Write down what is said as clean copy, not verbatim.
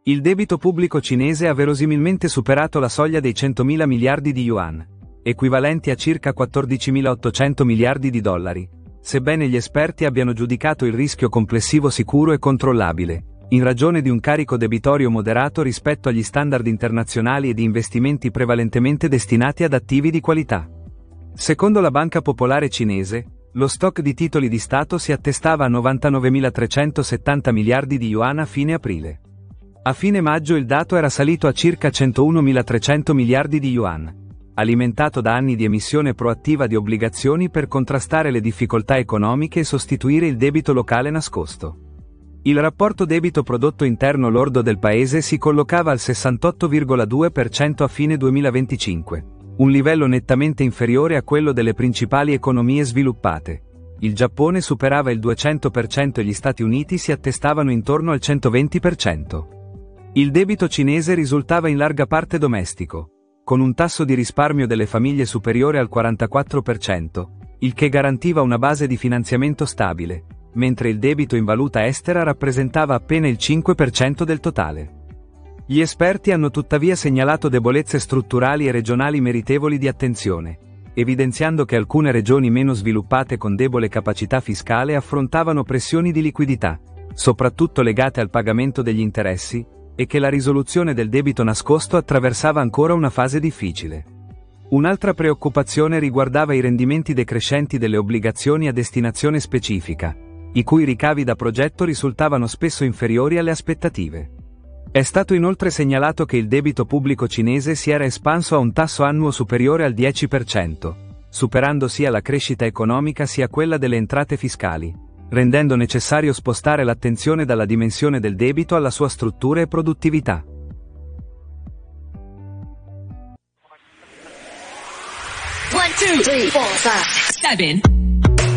Il debito pubblico cinese ha verosimilmente superato la soglia dei 100.000 miliardi di yuan, equivalenti a circa 14.800 miliardi di dollari, sebbene gli esperti abbiano giudicato il rischio complessivo sicuro e controllabile, in ragione di un carico debitorio moderato rispetto agli standard internazionali e di investimenti prevalentemente destinati ad attivi di qualità. Secondo la Banca Popolare Cinese, lo stock di titoli di Stato si attestava a 99.370 miliardi di yuan a fine aprile. A fine maggio il dato era salito a circa 101.300 miliardi di yuan, alimentato da anni di emissione proattiva di obbligazioni per contrastare le difficoltà economiche e sostituire il debito locale nascosto. Il rapporto debito prodotto interno lordo del paese si collocava al 68,2% a fine 2025, un livello nettamente inferiore a quello delle principali economie sviluppate. Il Giappone superava il 200% e gli Stati Uniti si attestavano intorno al 120%. Il debito cinese risultava in larga parte domestico, con un tasso di risparmio delle famiglie superiore al 44%, il che garantiva una base di finanziamento stabile, mentre il debito in valuta estera rappresentava appena il 5% del totale. Gli esperti hanno tuttavia segnalato debolezze strutturali e regionali meritevoli di attenzione, evidenziando che alcune regioni meno sviluppate con debole capacità fiscale affrontavano pressioni di liquidità, soprattutto legate al pagamento degli interessi, e che la risoluzione del debito nascosto attraversava ancora una fase difficile. Un'altra preoccupazione riguardava i rendimenti decrescenti delle obbligazioni a destinazione specifica, i cui ricavi da progetto risultavano spesso inferiori alle aspettative. È stato inoltre segnalato che il debito pubblico cinese si era espanso a un tasso annuo superiore al 10%, superando sia la crescita economica sia quella delle entrate fiscali, rendendo necessario spostare l'attenzione dalla dimensione del debito alla sua struttura e produttività. One, two, three, four, five, 7